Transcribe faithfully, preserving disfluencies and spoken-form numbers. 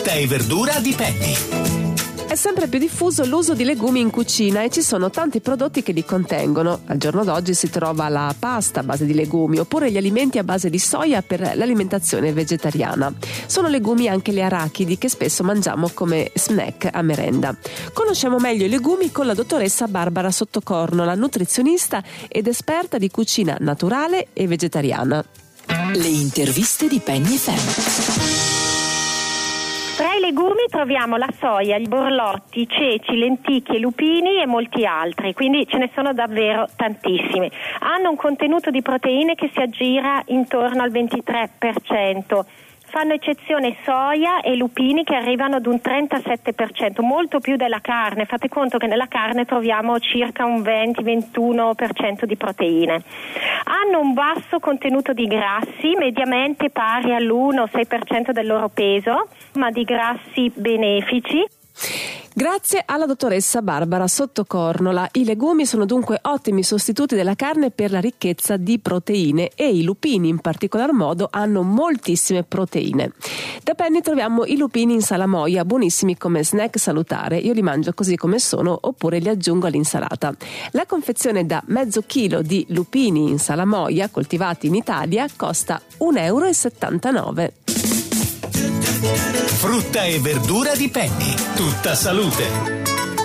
Frutta e verdura di Penny. È sempre più diffuso l'uso di legumi in cucina e ci sono tanti prodotti che li contengono. Al giorno d'oggi si trova la pasta a base di legumi oppure gli alimenti a base di soia per l'alimentazione vegetariana. Sono legumi anche le arachidi che spesso mangiamo come snack a merenda. Conosciamo meglio i legumi con la dottoressa Barbara Sottocornola, nutrizionista ed esperta di cucina naturale e vegetariana. Le interviste di Penny F M. Tra i legumi troviamo la soia, i borlotti, i ceci, lenticchie, lupini e molti altri, quindi ce ne sono davvero tantissimi. Hanno un contenuto di proteine che si aggira intorno al ventitré per cento. Fanno eccezione soia e lupini che arrivano ad un trentasette per cento, molto più della carne. Fate conto che nella carne troviamo circa un venti ventuno per cento di proteine. Hanno un basso contenuto di grassi, mediamente pari all'uno sei per cento del loro peso, ma di grassi benefici. Grazie alla dottoressa Barbara Sottocornola. I legumi sono dunque ottimi sostituti della carne per la ricchezza di proteine e i lupini in particolar modo hanno moltissime proteine. Da Penny troviamo i lupini in salamoia, buonissimi come snack salutare. Io li mangio così come sono oppure li aggiungo all'insalata. La confezione da mezzo chilo di lupini in salamoia coltivati in Italia costa un euro e settantanove. Frutta e verdura di Penny. Tutta salute.